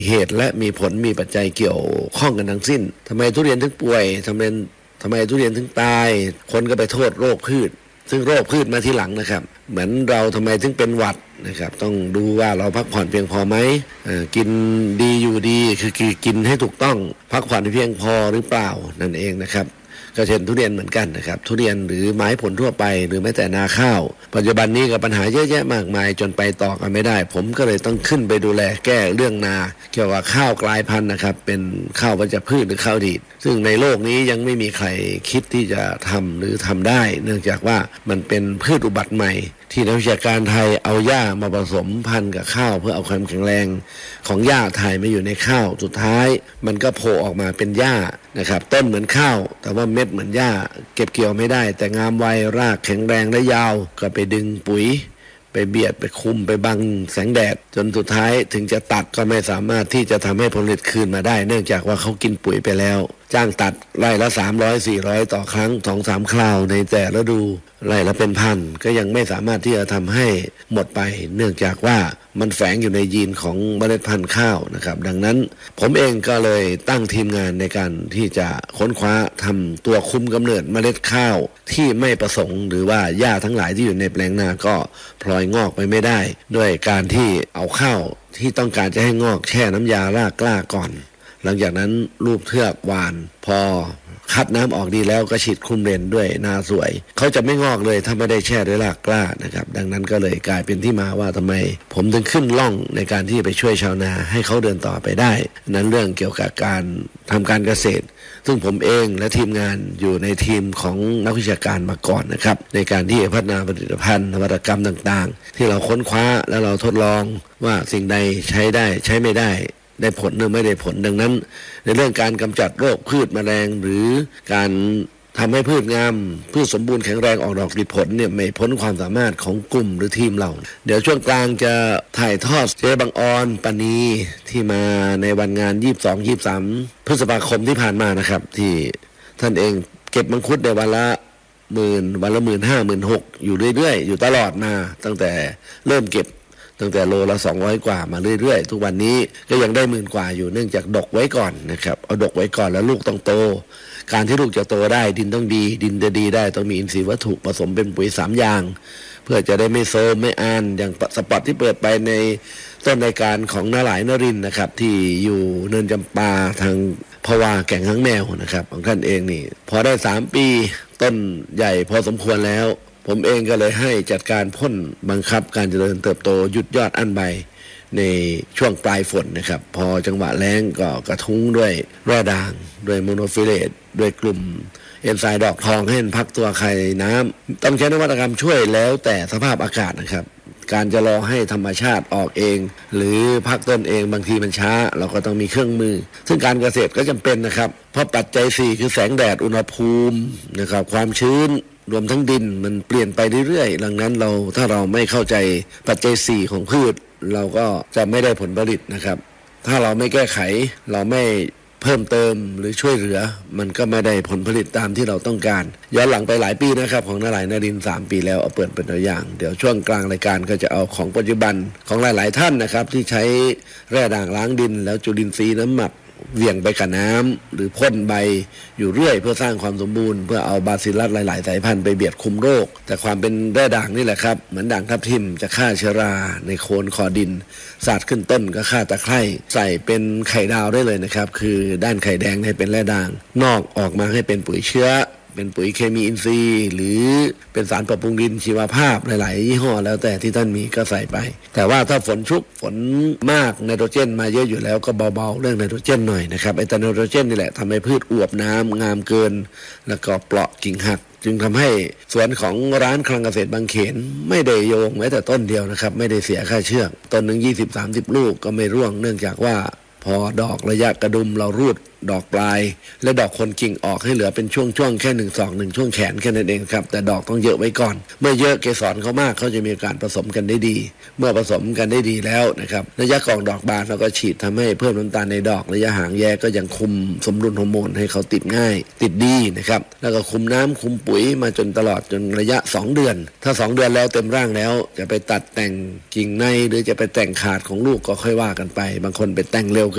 เหตุและมีผลมีปัจจัยเกี่ยวข้องกันทั้งสิ้นทำไมทุเรียนถึงป่วยทำไมทุเรียนถึงตายคนก็ไปโทษโรคพืชซึ่งโรคพืชมาทีหลังนะครับเหมือนเราทำไมถึงเป็นหวัดนะครับต้องดูว่าเราพักผ่อนเพียงพอไหมกินดีอยู่ดีคือกินให้ถูกต้องพักผ่อนเพียงพอหรือเปล่านั่นเองนะครับก็เช่นทุเรียนเหมือนกันนะครับทุเรียนหรือไม้ผลทั่วไปหรือแม้แต่นาข้าวปัจจุบันนี้ก็ปัญหาเยอะแยะมากมายจนไปต่อกันไม่ได้ผมก็เลยต้องขึ้นไปดูแลแก้เรื่องนาเกี่ยวกับข้าวกลายพันธุ์นะครับเป็นข้าววัชพืชหรือข้าวดีดซึ่งในโลกนี้ยังไม่มีใครคิดที่จะทำหรือทำได้เนื่องจากว่ามันเป็นพืชอุบัติใหม่ที่นักวิชาการไทยเอาหญ้ามาผสมพันธุ์กับข้าวเพื่อเอาความแข็งแรงของหญ้าไทยมาอยู่ในข้าวสุดท้ายมันก็โผล่ออกมาเป็นหญ้านะครับต้นเหมือนข้าวแต่ว่าเม็ดเหมือนหญ้าเก็บเกี่ยวไม่ได้แต่งามไวรากแข็งแรงและยาวก็ไปดึงปุ๋ยไปเบียดไปคุมไปบังแสงแดดจนสุดท้ายถึงจะตัดก็ไม่สามารถที่จะทำให้ผลผลิตคืนมาได้เนื่องจากว่าเขากินปุ๋ยไปแล้วจ้างตัดไร่ละ300-400ต่อครั้ง 2-3 คราวในแต่ละฤดูไร่ละเป็นพันก็ยังไม่สามารถที่จะทำให้หมดไปเนื่องจากว่ามันแฝงอยู่ในยีนของเมล็ดพันธุ์ข้าวนะครับดังนั้นผมเองก็เลยตั้งทีมงานในการที่จะค้นคว้าทำตัวคุมกำเนิดเมล็ดข้าวที่ไม่ประสงค์หรือว่าหญ้าทั้งหลายที่อยู่ในแปลงนาก็พลอยงอกไปไม่ได้ด้วยการที่เอาข้าวที่ต้องการจะให้งอกแช่น้ำยารากกล้าก่อนหลังจากนั้นลูบเทือกหวานพอคัดน้ำออกดีแล้วก็ฉีดคลุมเลนด้วยนาสวยเขาจะไม่งอกเลยถ้าไม่ได้แช่ด้วยรากกล้านะครับดังนั้นก็เลยกลายเป็นที่มาว่าทำไมผมถึงขึ้นล่องในการที่ไปช่วยชาวนาให้เขาเดินต่อไปได้นั้นเรื่องเกี่ยวกับการทำการเกษตรซึ่งผมเองและทีมงานอยู่ในทีมของนักวิชาการมาก่อนนะครับในการที่พัฒนาผลิตภัณฑ์นวัตกรรมต่างๆที่เราค้นคว้าและเราทดลองว่าสิ่งใดใช้ได้ใช้ไม่ได้ผลหรือไม่ได้ผลดังนั้นในเรื่องการกำจัดโรคพืชแมลงหรือการทำให้พืชงามพืชสมบูรณ์แข็งแรงออกดอกผลิตผลเนี่ยไม่พ้นความสามารถของกลุ่มหรือทีมเราเดี๋ยวช่วงกลางจะถ่ายทอดเจ๊บังออนปานีที่มาในวันงาน22-23พฤษภาคมที่ผ่านมานะครับที่ท่านเองเก็บมังคุดในวันละ10,000วันละ15,000-16,000อยู่เรื่อยๆอยู่ตลอดมาตั้งแต่เริ่มเก็บตั้งแต่โลละ200กว่ามาเรื่อยๆทุกวันนี้ก็ยังได้10,000กว่าอยู่เนื่องจากดกไว้ก่อนนะครับเอาดกไว้ก่อนแล้วลูกต้องโตการที่ลูกจะโตได้ดินต้องดีดินจะดีได้ต้องมีอินทรีย์วัตถุผสมเป็นปุ๋ย3อย่างเพื่อจะได้ไม่โซมไม่อ่านอย่างสปอตที่เปิดไปในต้นรายการของนาหลายนรินทร์นะครับที่อยู่เนินจำปาทางภวาแก่งหางแมวนะครับของท่านเองนี่พอได้3ปีต้นใหญ่พอสมควรแล้วผมเองก็เลยให้จัดการพ่นบังคับการเจริญเติบโตหยุดยอดอั้นใบในช่วงปลายฝนนะครับพอจังหวะแล้งก็กระทุ้งด้วยแร่ด่างด้วยโมโนฟิเลตด้วยกลุ่มเอนไซม์ดอกทองให้พักตัวไข่น้ำต้องใช้นวัตกรรมช่วยแล้วแต่สภาพอากาศนะครับการจะรอให้ธรรมชาติออกเองหรือพักต้นเองบางทีมันช้าเราก็ต้องมีเครื่องมือซึ่งการเกษตรก็จำเป็นนะครับเพราะปัจจัย4คือแสงแดดอุณหภูมินะครับความชื้นรวมทั้งดินมันเปลี่ยนไปเรื่อยๆดังนั้นถ้าเราไม่เข้าใจปัจจัย4ของพืชเราก็จะไม่ได้ผลผลิตนะครับถ้าเราไม่แก้ไขเราไม่เพิ่มเติมหรือช่วยเหลือมันก็ไม่ได้ผลผลิตตามที่เราต้องการย้อนหลังไปหลายปีนะครับของนาหลายนรินทร์3 ปีแล้วเอาเปิดเป็นตัวอย่างเดี๋ยวช่วงกลางรายการก็จะเอาของปัจจุบันของหลายๆท่านนะครับที่ใช้แร่ด่างล้างดินแล้วจุลินทรีย์น้ำหมักเหวี่ยงไปกับน้ำหรือพ่นใบอยู่เรื่อยเพื่อสร้างความสมบูรณ์เพื่อเอาบาซิลลัสหลายๆสายพันธุ์ไปเบียดคุมโรคแต่ความเป็นแร่ด่างนี่แหละครับเหมือนด่างทับทิมจะฆ่าเชื้อราในโคนคอดินสาดขึ้นต้นก็ฆ่าตะไคร่ใส่เป็นไข่ดาวได้เลยนะครับคือด้านไข่แดงให้เป็นแร่ด่างนอกออกมาให้เป็นปุ๋ยเชื้อเป็นปุ๋ยเคมีอินทรีย์หรือเป็นสารปรับปรุงดินชีวภาพหลายๆยี่ห้อแล้วแต่ที่ท่านมีก็ใส่ไปแต่ว่าถ้าฝนชุกฝนมากไนโตรเจนมาเยอะอยู่แล้วก็เบาๆเรื่องไนโตรเจนหน่อยนะครับไอ้ไนโตรเจนนี่แหละทำให้พืชอวบน้ำงามเกินแล้วก็เปราะกิ่งหักจึงทำให้สวนของร้านคลังเกษตรบางเขนไม่ได้โยงแม้แต่ต้นเดียวนะครับไม่ได้เสียค่าเชือกต้นหนึ่ง20-30 ลูกก็ไม่ร่วงเนื่องจากว่าพอดอกระยะกระดุมเรารูดดอกปลายและดอกคนกิ่งออกให้เหลือเป็นช่วงๆแค่1 ศอก1ช่วงแขนแค่นั้นเองครับแต่ดอกต้องเยอะไว้ก่อนเมื่อเยอะเกสรเขามากเขาจะมีการผสมกันได้ดีเมื่อผสมกันได้ดีแล้วนะครับระยะกล่องดอกบานเราก็ฉีดทำให้เพิ่มน้ำตาลในดอกระยะหางแยก็ยังคุมสมดุลฮอร์โมนให้เขาติดง่ายติดดีนะครับแล้วก็คุมน้ำคุมปุ๋ยมาจนตลอดจนระยะ2 เดือนถ้า2 เดือนแล้วเต็มร่างแล้วจะไปตัดแต่งกิ่งในหรือจะไปแต่งขาดของลูกก็ค่อยว่ากันไปบางคนไปแต่งเร็ว